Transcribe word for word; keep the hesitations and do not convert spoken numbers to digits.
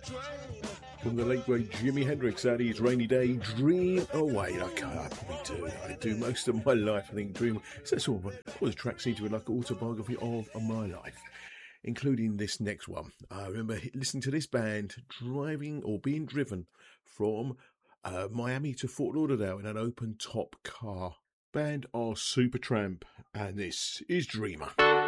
From the late great Jimi Hendrix, that is Rainy Day, Dream Away. I, can't, I probably do. I do most of my life, I think, Dream. So that's all. All the tracks seem to be like an autobiography of, of my life, including this next one. I remember listening to this band driving or being driven from uh, Miami to Fort Lauderdale in an open top car. Band are Supertramp, and this is Dreamer.